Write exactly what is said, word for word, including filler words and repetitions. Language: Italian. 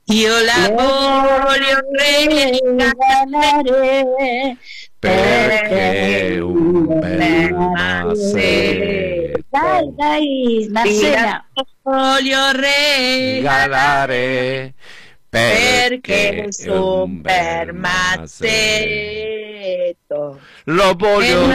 Io la voglio regalare perché un bel massetto. Dai, dai, Marcella. Voglio regalare perché Perché sono un bel per mazzetto. Lo voglio